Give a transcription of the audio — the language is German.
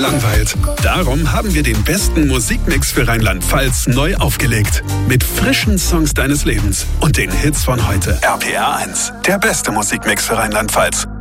langweilt. Darum haben wir den besten Musikmix für Rheinland-Pfalz neu aufgelegt. Mit frischen Songs deines Lebens und den Hits von heute. RPR 1, der beste Musikmix für Rheinland-Pfalz.